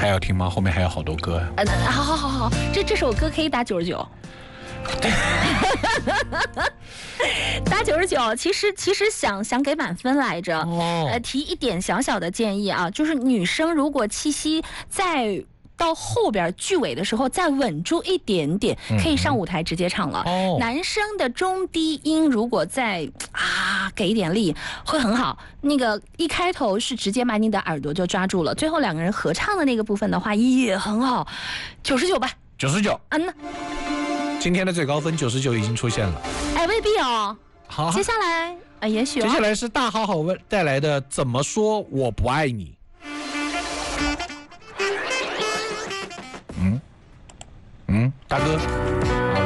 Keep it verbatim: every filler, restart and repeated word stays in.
还要听吗？后面还有好多歌。 呃，好好好好，这这首歌可以打九十九。打九十九，其实其实想想给满分来着。 哦， 呃，提一点小小的建议啊，就是女生如果气息在到后边句尾的时候再稳住一点点，可以上舞台直接唱了。 哦， 男生的中低音如果再啊给一点力会很好。那个一开头是直接把你的耳朵就抓住了，最后两个人合唱的那个部分的话也很好。九十九吧。 九十九。 嗯， 今天的最高分九十九已经出现了。 哎，未必哦。 好， 接下来啊、呃，也许、哦、 接下来是大好好问带来的怎么说我不爱你。嗯嗯，大哥。